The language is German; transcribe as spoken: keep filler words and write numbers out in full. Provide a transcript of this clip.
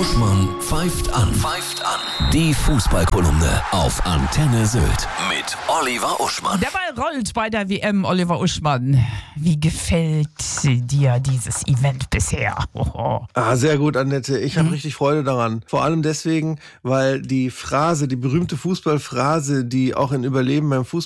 Uschmann pfeift an. Pfeift an. Die Fußballkolumne auf Antenne Sylt mit Oliver Uschmann. Der Ball rollt bei der W M, Oliver Uschmann. Wie gefällt dir dieses Event bisher? Ah, sehr gut, Annette. Ich habe Mhm. richtig Freude daran. Vor allem deswegen, weil die Phrase, die berühmte Fußballphrase, die auch in Überleben beim Fußball